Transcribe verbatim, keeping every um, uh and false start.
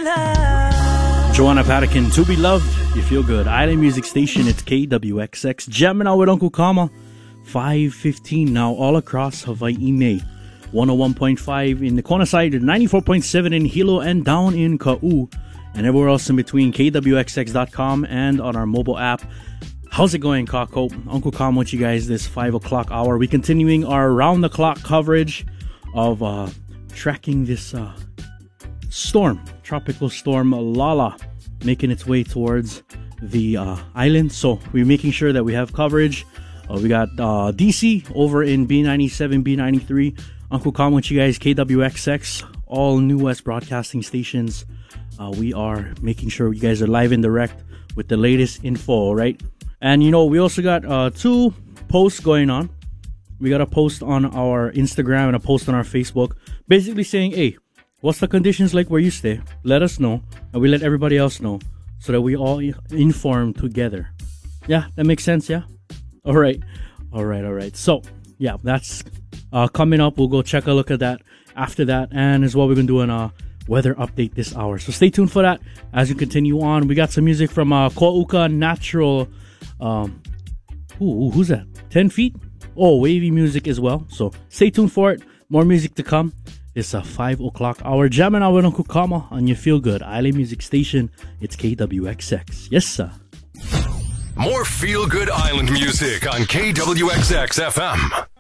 love. Joanna Patakin, To Be Loved, You Feel Good. Island Music Station, it's K W X X. Jamming out with Uncle Kama. five fifteen now all across Hawaii, May. one oh one point five in the Kona side, ninety-four point seven in Hilo and down in Ka'u. And everywhere else in between, K W X X dot com and on our mobile app. How's it going, Kako? Uncle Kama with you guys this five o'clock hour. We continuing our round-the-clock coverage of uh, tracking this uh, storm, tropical storm Lala, making its way towards the uh, island. So we're making sure that we have coverage. Uh, we got uh, D C over in B ninety-seven, B ninety-three. Uncle Kama with you guys, K W X X, all New West broadcasting stations. Uh, we are making sure you guys are live and direct with the latest info, right? And, you know, we also got uh, two posts going on. We got a post on our Instagram and a post on our Facebook, basically saying, hey, what's the conditions like where you stay? Let us know, and we let everybody else know so that we all inform together. Yeah, that makes sense, yeah? All right, all right, all right. So, yeah, that's uh, coming up. We'll go check a look at that after that, and as well, we're going to do an uh, weather update this hour. So stay tuned for that as we continue on. We got some music from uh, Ko'uka Natural. Um, ooh, who's that? ten feet? Oh, wavy music as well. So stay tuned for it. More music to come. It's a five o'clock hour. Jamming out with Uncle Kama on your Feel Good Island Music Station. It's K W X X. Yes, sir. More Feel Good Island music on K W X X F M.